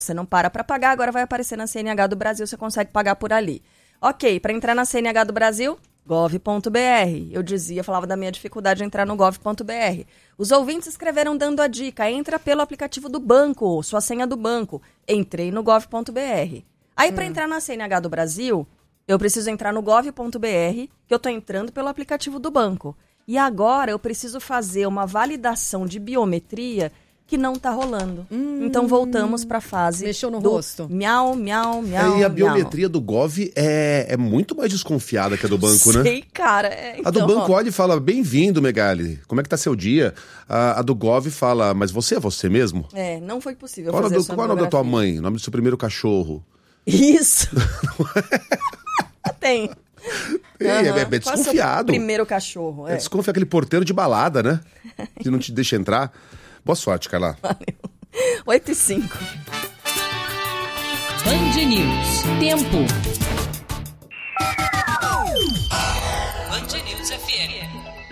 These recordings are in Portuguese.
Você não para pagar, agora vai aparecer na CNH do Brasil, você consegue pagar por ali. Ok, para entrar na CNH do Brasil, gov.br. Falava da minha dificuldade de entrar no gov.br. Os ouvintes escreveram dando a dica, entra pelo aplicativo do banco, sua senha do banco. Entrei no gov.br. Aí para entrar na CNH do Brasil, eu preciso entrar no gov.br, que eu estou entrando pelo aplicativo do banco. E agora eu preciso fazer uma validação de biometria que não está rolando. Então voltamos para a fase mexeu no rosto. Miau, miau, miau. E a biometria do Gov é muito mais desconfiada que a do banco, né? Sei, cara. A do banco olha e fala, bem-vindo, Megali. Como é que tá seu dia? A do Gov fala, mas você é você mesmo? Não foi possível Qual fazer essa Qual é o nome da tua mãe? O nome do seu primeiro cachorro? Isso. Tem. É desconfiado. Primeiro cachorro. É desconfiado, aquele porteiro de balada, né? Que não te deixa entrar. Boa sorte, Carla. Valeu. 8h05. Band News. Tempo. Band News FM.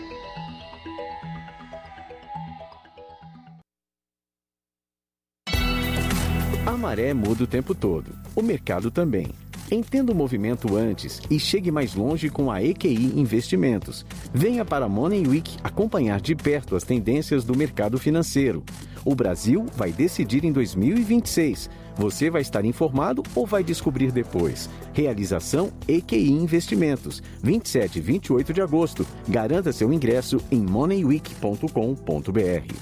A maré muda o tempo todo. O mercado também. Entenda o movimento antes e chegue mais longe com a EQI Investimentos. Venha para a Money Week acompanhar de perto as tendências do mercado financeiro. O Brasil vai decidir em 2026. Você vai estar informado ou vai descobrir depois? Realização EQI Investimentos. 27 e 28 de agosto. Garanta seu ingresso em moneyweek.com.br.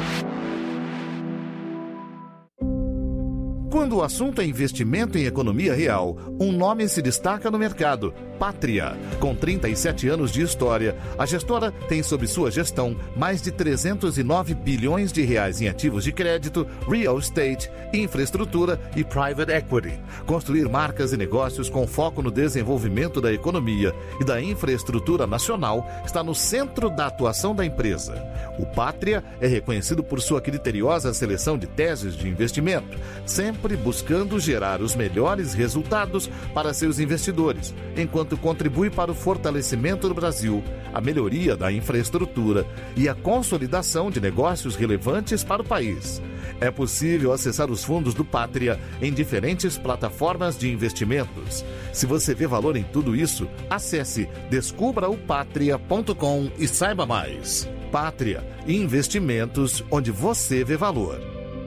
Quando o assunto é investimento em economia real, um nome se destaca no mercado: Pátria. Com 37 anos de história, a gestora tem sob sua gestão mais de 309 bilhões de reais em ativos de crédito, real estate, infraestrutura e private equity. Construir marcas e negócios com foco no desenvolvimento da economia e da infraestrutura nacional está no centro da atuação da empresa. O Pátria é reconhecido por sua criteriosa seleção de teses de investimento, sempre buscando gerar os melhores resultados para seus investidores, enquanto contribui para o fortalecimento do Brasil, a melhoria da infraestrutura e a consolidação de negócios relevantes para o país. É possível acessar os fundos do Pátria em diferentes plataformas de investimentos. Se você vê valor em tudo isso, acesse descubraopatria.com e saiba mais. Pátria, investimentos onde você vê valor.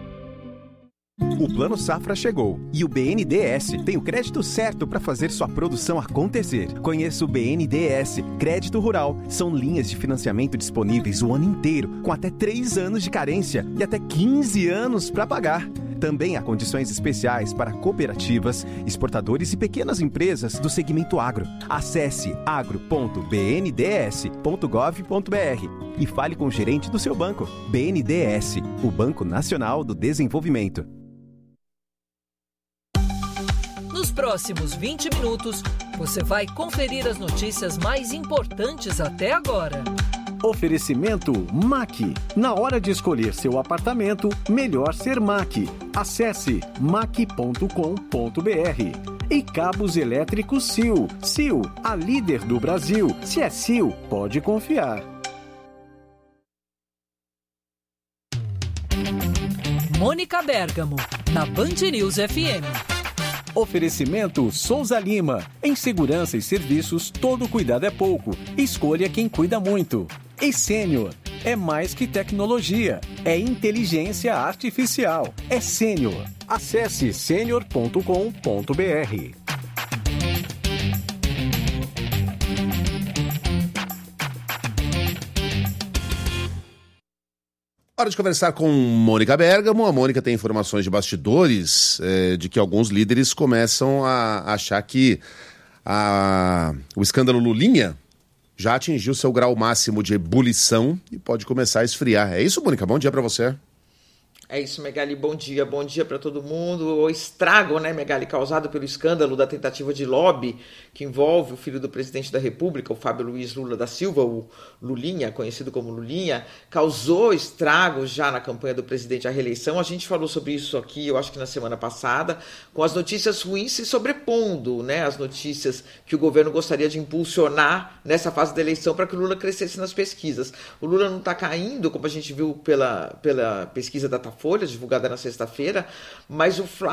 O Plano Safra chegou e o BNDES tem o crédito certo para fazer sua produção acontecer. Conheça o BNDES Crédito Rural. São linhas de financiamento disponíveis o ano inteiro, com até 3 anos de carência e até 15 anos para pagar. Também há condições especiais para cooperativas, exportadores e pequenas empresas do segmento agro. Acesse agro.bnds.gov.br e fale com o gerente do seu banco. BNDES, o Banco Nacional do Desenvolvimento. Nos próximos 20 minutos, você vai conferir as notícias mais importantes até agora. Oferecimento MAC. Na hora de escolher seu apartamento, melhor ser MAC. Acesse mac.com.br. E cabos elétricos Sil. Sil, a líder do Brasil. Se é Sil, pode confiar. Mônica Bergamo, na Band News FM. Oferecimento Souza Lima. Em segurança e serviços, todo cuidado é pouco. Escolha quem cuida muito. E Sênior. É mais que tecnologia. É inteligência artificial. É Sênior. Acesse senior.com.br. Hora de conversar com Mônica Bergamo. A Mônica tem informações de bastidores de que alguns líderes começam a achar que o escândalo Lulinha já atingiu seu grau máximo de ebulição e pode começar a esfriar. É isso, Mônica? Bom dia para você. É isso, Megali, bom dia para todo mundo. O estrago, né, Megali, causado pelo escândalo da tentativa de lobby que envolve o filho do presidente da República, o Fábio Luiz Lula da Silva, o Lulinha, conhecido como Lulinha, causou estragos já na campanha do presidente à reeleição. A gente falou sobre isso aqui, eu acho que na semana passada, com as notícias ruins se sobrepondo, né, as notícias que o governo gostaria de impulsionar nessa fase da eleição para que o Lula crescesse nas pesquisas. O Lula não está caindo, como a gente viu pela pesquisa Datafolha, Folha, divulgada na sexta-feira, mas o